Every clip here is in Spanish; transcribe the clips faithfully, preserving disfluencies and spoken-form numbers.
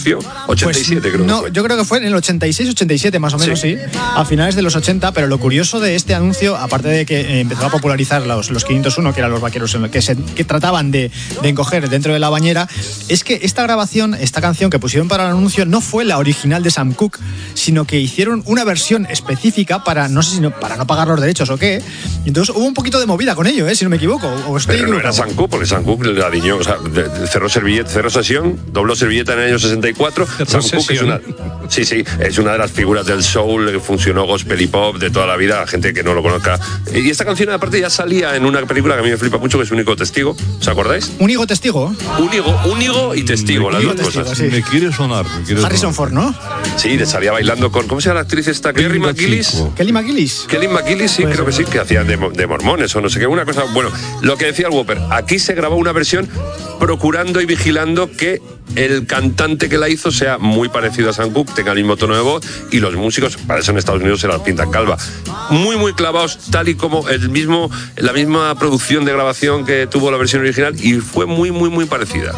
anuncio? ochenta y siete pues, creo no, que fue. yo creo que fue en el ochenta y seis ochenta y siete más o menos, sí. sí, a finales de los ochenta, pero lo curioso de este anuncio, aparte de que eh, empezó a popularizar los, los quinientos uno, que eran los vaqueros en lo que, se, que trataban de, de encoger dentro de la bañera, es que esta grabación, esta canción que pusieron para el anuncio no fue la original de Sam Cooke, sino que hicieron una versión específica para, no sé si no, para no pagar los derechos o qué, y entonces hubo un poquito de movida con ello, ¿eh? Si no me equivoco. O estoy Pero no era Sam Cooke, porque Sam Cooke la diñó, o sea, cerró servilleta, cerró sesión, dobló servilleta en el año sesenta y cuatro. Sam Cooke es una, sí, sí, es una de las figuras del soul que funcionó gospel y pop de toda la vida, la gente que no lo conozca. Y esta canción aparte ya salía en una película que a mí me flipa mucho, que es Único Testigo, ¿os acordáis? Único Testigo. Único, Único y Testigo, las dos testigo, cosas. sí. Me quiere sonar. Me quiere Harrison sonar. Ford, ¿no? Sí, salía bailando con, ¿cómo se llama la actriz esta? Kerry McGillis. Kelly McGillis. Kelly McGillis, sí, Puede creo que ser. sí, que hacían de, de mormones o no sé qué, una cosa. Bueno, lo que decía el Whopper, aquí se grabó una versión procurando y vigilando que el cantante que la hizo sea muy parecido a Sam Cooke, tenga el mismo tono de voz, y los músicos, para eso en Estados Unidos se las pintan calva. Muy, muy clavados, tal y como el mismo, la misma producción de grabación que tuvo la versión original, y fue muy, muy, muy parecida.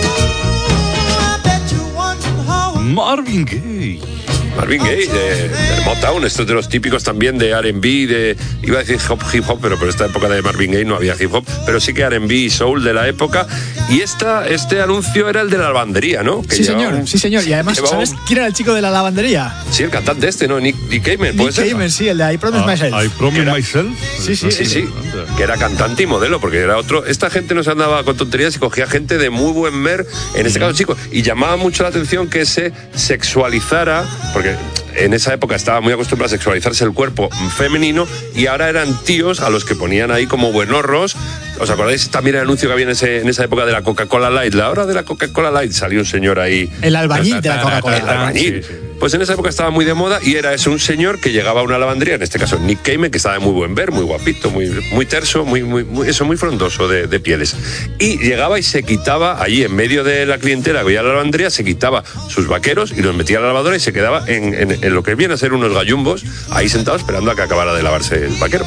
Marvin Gaye. Marvin Gaye, de, de Motown, estos de los típicos también de R and B, de, iba a decir hop, hip hop, pero por esta época de Marvin Gaye no había hip hop, pero sí que R and B y soul de la época. Y esta, este anuncio era el de la lavandería, ¿no? Que Sí, señor, un, sí, señor. Y además, llevaba ¿sabes un, quién era el chico de la lavandería? sí, el cantante este, ¿no? Nick, Nick Cayman, ¿puede Nick ser? Cayman, sí, el de I Promise Ah, Myself. I Promise Era- Myself. Sí, sí, Sí, sí, que era cantante y modelo, porque era otro. Esta gente no se andaba con tonterías y cogía gente de muy buen mer, en este caso chico, y llamaba mucho la atención que se sexualizara, porque en esa época estaba muy acostumbrado a sexualizarse el cuerpo femenino, y ahora eran tíos a los que ponían ahí como buenorros. ¿Os acordáis también el anuncio que había en, ese, en esa época de la Coca-Cola Light? La hora de la Coca-Cola Light, salió un señor ahí. El albañil de la Coca-Cola. El albañil. Sí, sí. Pues en esa época estaba muy de moda, y era eso, un señor que llegaba a una lavandería, en este caso Nick Cayman, que estaba de muy buen ver, muy guapito, muy, muy terso, muy, muy, muy, eso, muy frondoso de, de pieles. Y llegaba y se quitaba allí en medio de la clientela que veía la lavandería, se quitaba sus vaqueros y los metía a la lavadora y se quedaba en, en, en lo que viene a ser unos gallumbos, ahí sentado esperando a que acabara de lavarse el vaquero.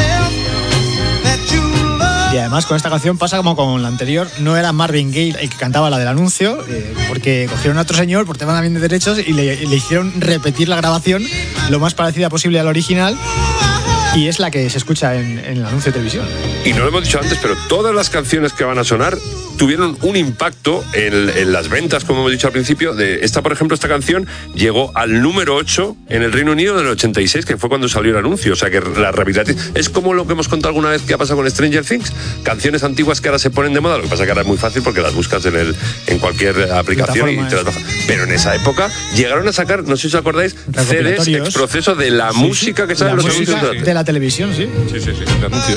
Y además con esta canción pasa como con la anterior, no era Marvin Gaye el que cantaba la del anuncio, eh, porque cogieron a otro señor por tema también de derechos y le, y le hicieron repetir la grabación lo más parecida posible al original, y es la que se escucha en, en el anuncio de televisión. Y no lo hemos dicho antes, pero todas las canciones que van a sonar tuvieron un impacto en, en las ventas, como hemos dicho al principio. De esta, por ejemplo, esta canción llegó al número ocho en el Reino Unido en el ochenta y seis, que fue cuando salió el anuncio. O sea que la revitalización es como lo que hemos contado alguna vez que ha pasado con Stranger Things, canciones antiguas que ahora se ponen de moda. Lo que pasa que ahora es muy fácil porque las buscas en, el, en cualquier aplicación y te las bajas. Pero en esa época llegaron a sacar, no sé si os acordáis, C Ds Recopilatorios. ex proceso de la Sí, música que sí, sale en la los música anuncios. de la televisión, sí. Sí, sí, sí, de anuncios.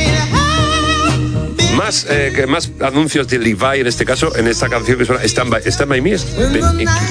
Más, eh, que más anuncios de Levi en este caso, en esta canción que suena Stand By, Stand By Me. Es-